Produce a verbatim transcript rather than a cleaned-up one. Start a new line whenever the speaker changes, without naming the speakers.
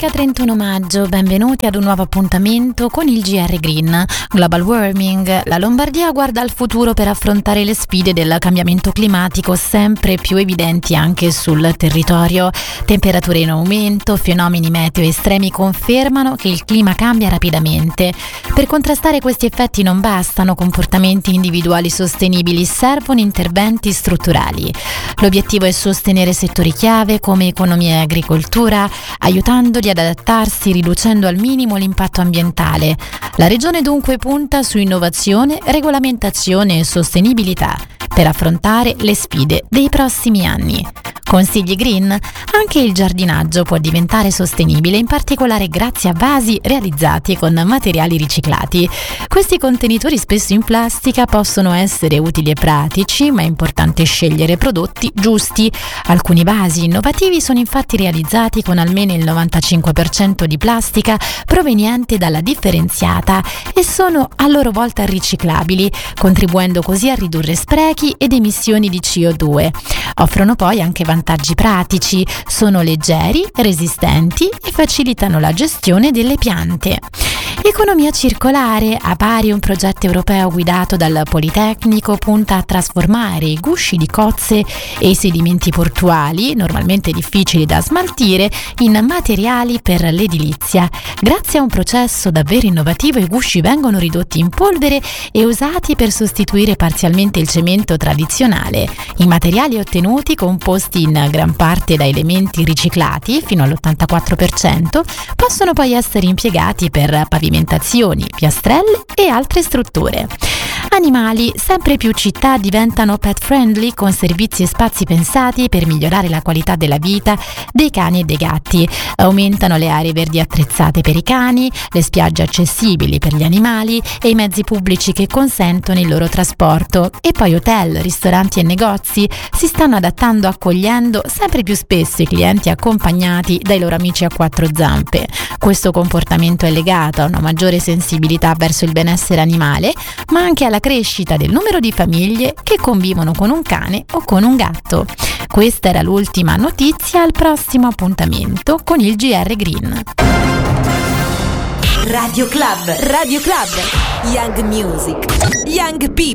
Domenica trentuno maggio, benvenuti ad un nuovo appuntamento con il G R Green. Global warming, la Lombardia guarda al futuro per affrontare le sfide del cambiamento climatico sempre più evidenti anche sul territorio. Temperature in aumento, fenomeni meteo estremi confermano che il clima cambia rapidamente. Per contrastare questi effetti non bastano comportamenti individuali sostenibili, servono interventi strutturali. L'obiettivo è sostenere settori chiave come economia e agricoltura, aiutandoli ad adattarsi, riducendo al minimo l'impatto ambientale. La Regione dunque punta su innovazione, regolamentazione e sostenibilità per affrontare le sfide dei prossimi anni. Consigli green? Anche il giardinaggio può diventare sostenibile, in particolare grazie a vasi realizzati con materiali riciclati. Questi contenitori, spesso in plastica, possono essere utili e pratici, ma è importante scegliere prodotti giusti. Alcuni vasi innovativi sono infatti realizzati con almeno il novantacinque per cento di plastica proveniente dalla differenziata e sono a loro volta riciclabili, contribuendo così a ridurre sprechi ed emissioni di C O due. Offrono poi anche vantaggi pratici, sono leggeri, resistenti e facilitano la gestione delle piante. Economia circolare, a pari un progetto europeo guidato dal Politecnico, punta a trasformare i gusci di cozze e i sedimenti portuali, normalmente difficili da smaltire, in materiali per l'edilizia. Grazie a un processo davvero innovativo, i gusci vengono ridotti in polvere e usati per sostituire parzialmente il cemento tradizionale. I materiali ottenuti, composti in gran parte da elementi riciclati, fino all'ottantaquattro per cento, possono poi essere impiegati per pavimentazioni, piastrelle e altre strutture. Animali, sempre più città diventano pet friendly con servizi e spazi pensati per migliorare la qualità della vita dei cani e dei gatti. Aumentano le aree verdi attrezzate per i cani, le spiagge accessibili per gli animali e i mezzi pubblici che consentono il loro trasporto. E poi hotel, ristoranti e negozi si stanno adattando, accogliendo sempre più spesso i clienti accompagnati dai loro amici a quattro zampe. Questo comportamento è legato a una maggiore sensibilità verso il benessere animale, ma anche alla crescita del numero di famiglie che convivono con un cane o con un gatto. Questa era l'ultima notizia, al prossimo appuntamento con il G R Green.
Radio Club, Radio Club, Young Music, Young People.